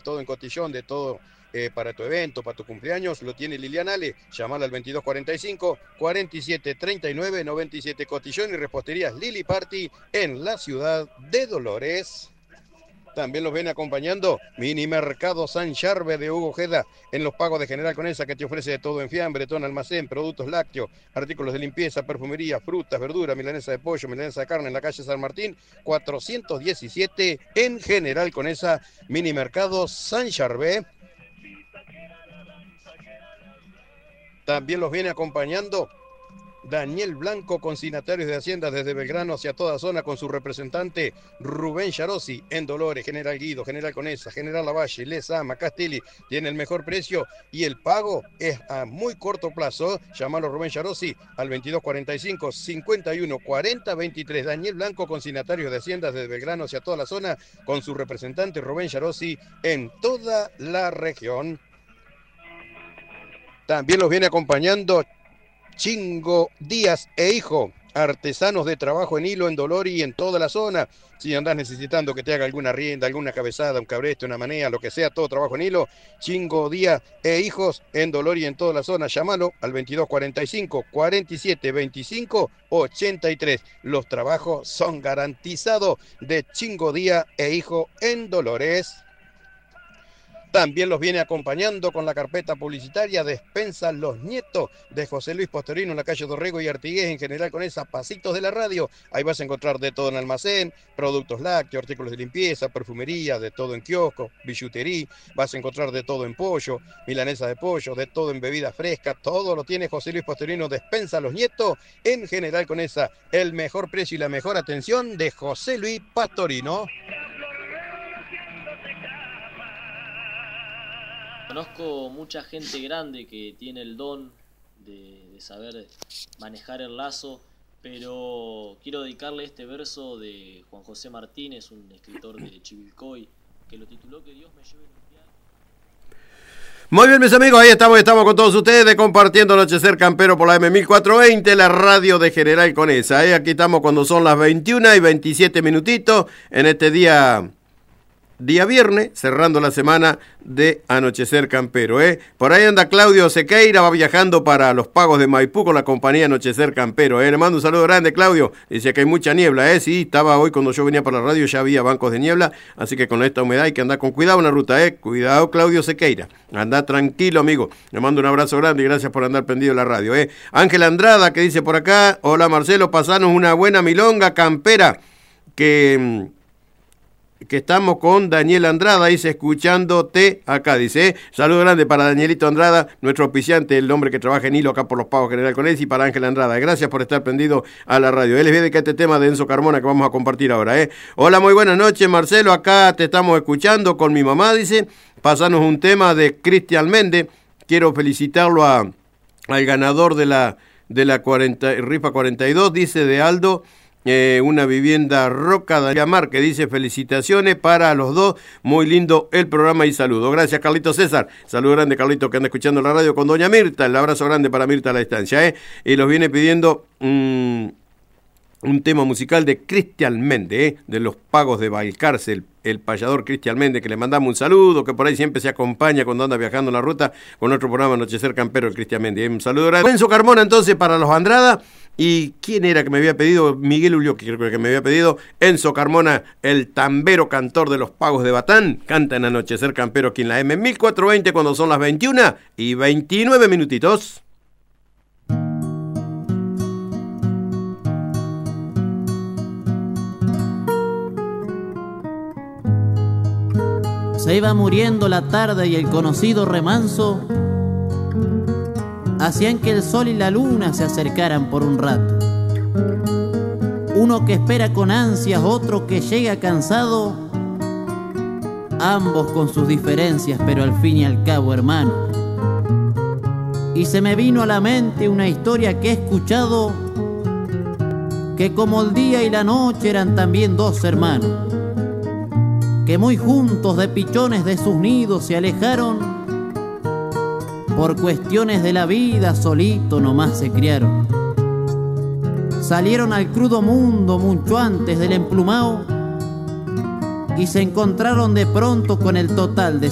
todo en cotillón, de todo para tu evento, para tu cumpleaños, lo tiene Liliana Ale. Llamala al 2245 47 39 97. Cotillón y reposterías Lili Party en la ciudad de Dolores. También los viene acompañando Mini Mercado San Charve de Hugo Ojeda en los pagos de General Conesa, que te ofrece de todo en fiambre, todo en almacén, productos lácteos, artículos de limpieza, perfumería, frutas, verduras, milanesa de pollo, milanesa de carne en la calle San Martín, 417 en General Conesa, Mini Mercado San Charve. También los viene acompañando Daniel Blanco, consignatarios de Hacienda desde Belgrano hacia toda zona, con su representante Rubén Yarosi en Dolores, General Guido, General Conesa, General Lavalle, Lezama, Castelli. Tiene el mejor precio y el pago es a muy corto plazo. Llámalo Rubén Yarosi al 2245 51 40 23. Daniel Blanco, consignatarios de Hacienda desde Belgrano hacia toda la zona, con su representante Rubén Yarosi en toda la región. También los viene acompañando Chingo Díaz e Hijo, artesanos de trabajo en hilo en Dolores y en toda la zona. Si andás necesitando que te haga alguna rienda, alguna cabezada, un cabreste, una manea, lo que sea, todo trabajo en hilo, Chingo Díaz e Hijos en Dolores y en toda la zona. Llámalo al 2245 47 25 83. Los trabajos son garantizados de Chingo Díaz e Hijo en Dolores. También los viene acompañando con la carpeta publicitaria Despensa Los Nietos de José Luis Postorino en la calle Dorrego y Artigués, en General Conesa, pasitos de la radio. Ahí vas a encontrar de todo en almacén, productos lácteos, artículos de limpieza, perfumería, de todo en kiosco, billutería. Vas a encontrar de todo en pollo, milanesa de pollo, de todo en bebidas frescas. Todo lo tiene José Luis Postorino, Despensa Los Nietos en General Conesa. El mejor precio y la mejor atención de José Luis Pastorino. Conozco mucha gente grande que tiene el don de saber manejar el lazo, pero quiero dedicarle este verso de Juan José Martínez, un escritor de Chivilcoy, que lo tituló Que Dios me lleve en un viaje. Muy bien, mis amigos, ahí estamos con todos ustedes compartiendo Anochecer Campero por la M1420, la radio de General Conesa. Aquí estamos cuando son las 21 y 27 minutitos en este día viernes, cerrando la semana de Anochecer Campero. Por ahí anda Claudio Sequeira, va viajando para los pagos de Maipú con la compañía Anochecer Campero. Le mando un saludo grande, Claudio. Dice que hay mucha niebla. Sí, estaba hoy cuando yo venía para la radio, ya había bancos de niebla, así que con esta humedad hay que andar con cuidado en la ruta. Cuidado, Claudio Sequeira. Anda tranquilo, amigo. Le mando un abrazo grande y gracias por andar prendido en la radio. Ángel Andrada, que dice por acá: hola Marcelo, pasanos una buena milonga campera, que estamos con Daniel Andrada, dice, escuchándote acá, dice, saludo grande para Danielito Andrada, nuestro auspiciante, el hombre que trabaja en hilo acá por los pagos General Conesa, y para Ángel Andrada, gracias por estar prendido a la radio. Él les viene que este tema de Enzo Carmona que vamos a compartir ahora. Hola, muy buenas noches, Marcelo, acá te estamos escuchando con mi mamá, dice, pasanos un tema de Cristian Méndez, quiero felicitarlo al ganador de la rifa 42, dice, de Aldo, una vivienda Roca Daríamar, que dice felicitaciones para los dos, muy lindo el programa y saludo. Gracias, Carlito César, saludo grande, Carlito, que anda escuchando la radio con doña Mirta, el abrazo grande para Mirta a la distancia, y los viene pidiendo un tema musical de Cristian Méndez, de los pagos de Valcárcel, el payador Cristian Méndez, que le mandamos un saludo, que por ahí siempre se acompaña cuando anda viajando en la ruta con nuestro programa Anochecer Campero, el Cristian Méndez. Un saludo grande. Enzo Carmona, entonces, para los Andrada. ¿Y quién era que me había pedido? Miguel Ulio, que creo que me había pedido. Enzo Carmona, el tambero cantor de los pagos de Batán, canta en Anochecer Campero aquí en la M1420 cuando son las 21 y 29 minutitos. Se iba muriendo la tarde y el conocido remanso hacían que el sol y la luna se acercaran por un rato. Uno que espera con ansias, otro que llega cansado, ambos con sus diferencias, pero al fin y al cabo hermanos. Y se me vino a la mente una historia que he escuchado, que como el día y la noche eran también dos hermanos, que muy juntos de pichones de sus nidos se alejaron, por cuestiones de la vida solito nomás se criaron. Salieron al crudo mundo mucho antes del emplumao y se encontraron de pronto con el total de